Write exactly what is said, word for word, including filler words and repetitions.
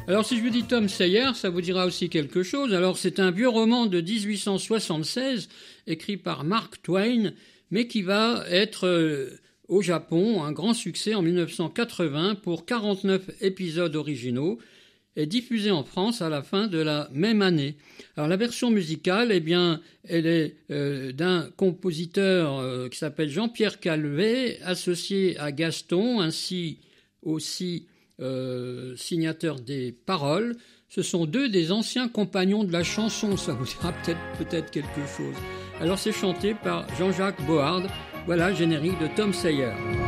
Alors si je vous dis Tom Sawyer, ça vous dira aussi quelque chose. Alors c'est un vieux roman de dix-huit cent soixante-seize, écrit par Mark Twain, mais qui va être euh, au Japon un grand succès en dix-neuf cent quatre-vingts pour quarante-neuf épisodes originaux et diffusé en France à la fin de la même année. Alors la version musicale, eh bien, elle est euh, d'un compositeur euh, qui s'appelle Jean-Pierre Calvet, associé à Gaston, ainsi aussi euh, signateur des paroles. Ce sont deux des anciens compagnons de la chanson, ça vous dira peut-être peut-être quelque chose. Alors c'est chanté par Jean-Jacques Bohard. Voilà le générique de Tom Sawyer.